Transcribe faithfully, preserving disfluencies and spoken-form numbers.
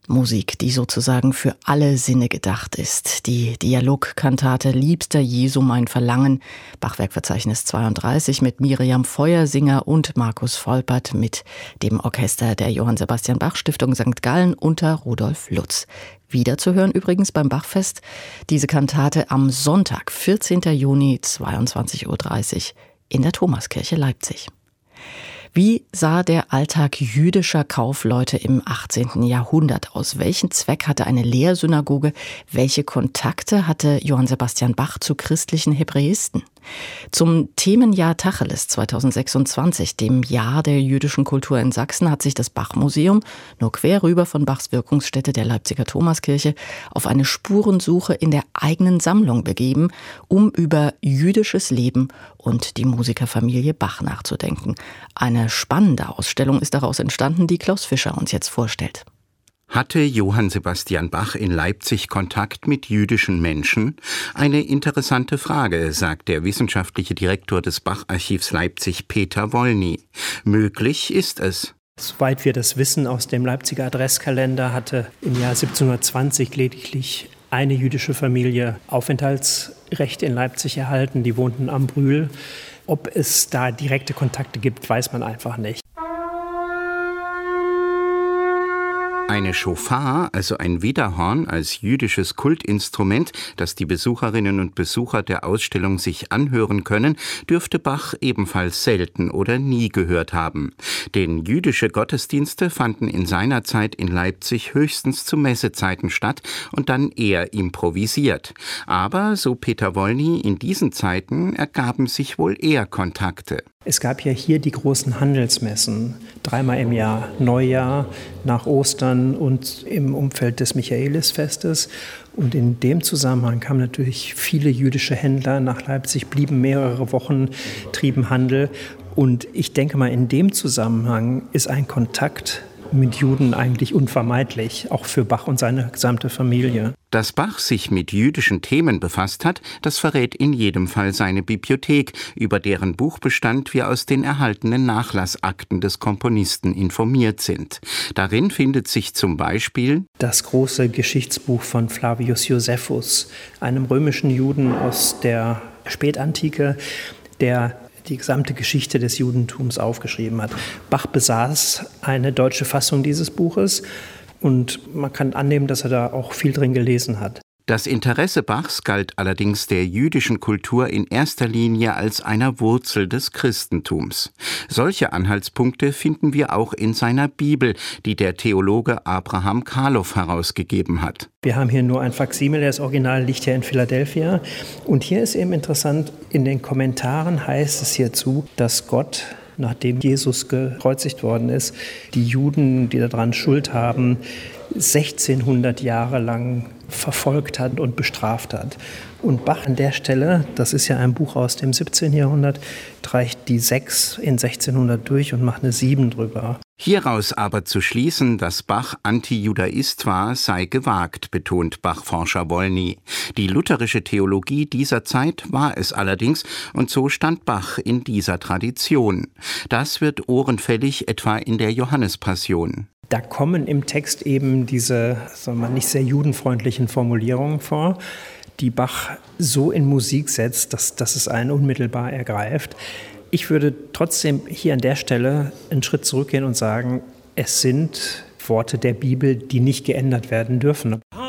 Musik, die sozusagen für alle Sinne gedacht ist. Die Dialogkantate Liebster Jesu mein Verlangen, Bachwerkverzeichnis zweiunddreißig mit Miriam Feuersinger und Markus Volpert mit dem Orchester der Johann Sebastian Bach Stiftung Sankt Gallen unter Rudolf Lutz. Wiederzuhören übrigens beim Bachfest diese Kantate am Sonntag, vierzehnten Juni, zweiundzwanzig Uhr dreißig in der Thomaskirche Leipzig. Wie sah der Alltag jüdischer Kaufleute im achtzehnten Jahrhundert aus? Welchen Zweck hatte eine Lehrsynagoge? Welche Kontakte hatte Johann Sebastian Bach zu christlichen Hebräisten? Zum Themenjahr Tacheles zweitausendsechsundzwanzig, dem Jahr der jüdischen Kultur in Sachsen, hat sich das Bach-Museum nur quer rüber von Bachs Wirkungsstätte der Leipziger Thomaskirche auf eine Spurensuche in der eigenen Sammlung begeben, um über jüdisches Leben und die Musikerfamilie Bach nachzudenken. Eine spannende Ausstellung ist daraus entstanden, die Klaus Fischer uns jetzt vorstellt. Hatte Johann Sebastian Bach in Leipzig Kontakt mit jüdischen Menschen? Eine interessante Frage, sagt der wissenschaftliche Direktor des Bach-Archivs Leipzig, Peter Wollny. Möglich ist es. Soweit wir das wissen aus dem Leipziger Adresskalender, hatte im Jahr siebzehnhundertzwanzig lediglich eine jüdische Familie Aufenthaltsrecht in Leipzig erhalten. Die wohnten am Brühl. Ob es da direkte Kontakte gibt, weiß man einfach nicht. Eine Schofar, also ein Widderhorn als jüdisches Kultinstrument, das die Besucherinnen und Besucher der Ausstellung sich anhören können, dürfte Bach ebenfalls selten oder nie gehört haben. Denn jüdische Gottesdienste fanden in seiner Zeit in Leipzig höchstens zu Messezeiten statt und dann eher improvisiert. Aber, so Peter Wollny, in diesen Zeiten ergaben sich wohl eher Kontakte. Es gab ja hier die großen Handelsmessen, dreimal im Jahr, Neujahr, nach Ostern und im Umfeld des Michaelisfestes. Und in dem Zusammenhang kamen natürlich viele jüdische Händler nach Leipzig, blieben mehrere Wochen, trieben Handel. Und ich denke mal, in dem Zusammenhang ist ein Kontakt mit Juden eigentlich unvermeidlich, auch für Bach und seine gesamte Familie. Dass Bach sich mit jüdischen Themen befasst hat, das verrät in jedem Fall seine Bibliothek, über deren Buchbestand wir aus den erhaltenen Nachlassakten des Komponisten informiert sind. Darin findet sich zum Beispiel das große Geschichtsbuch von Flavius Josephus, einem römischen Juden aus der Spätantike, der die gesamte Geschichte des Judentums aufgeschrieben hat. Bach besaß eine deutsche Fassung dieses Buches und man kann annehmen, dass er da auch viel drin gelesen hat. Das Interesse Bachs galt allerdings der jüdischen Kultur in erster Linie als einer Wurzel des Christentums. Solche Anhaltspunkte finden wir auch in seiner Bibel, die der Theologe Abraham Karloff herausgegeben hat. Wir haben hier nur ein Faksimil, das Original liegt ja in Philadelphia. Und hier ist eben interessant, in den Kommentaren heißt es hierzu, dass Gott, nachdem Jesus gekreuzigt worden ist, die Juden, die daran Schuld haben, sechzehnhundert Jahre lang verfolgt hat und bestraft hat. Und Bach an der Stelle, das ist ja ein Buch aus dem siebzehnten Jahrhundert, streicht die sechs in sechzehnhundert durch und macht eine sieben drüber. Hieraus aber zu schließen, dass Bach Antijudaist war, sei gewagt, betont Bach-Forscher Wollny. Die lutherische Theologie dieser Zeit war es allerdings, und so stand Bach in dieser Tradition. Das wird ohrenfällig etwa in der Johannespassion. Da kommen im Text eben diese, sagen wir mal, nicht sehr judenfreundlichen Formulierungen vor, die Bach so in Musik setzt, dass, dass es einen unmittelbar ergreift. Ich würde trotzdem hier an der Stelle einen Schritt zurückgehen und sagen, es sind Worte der Bibel, die nicht geändert werden dürfen.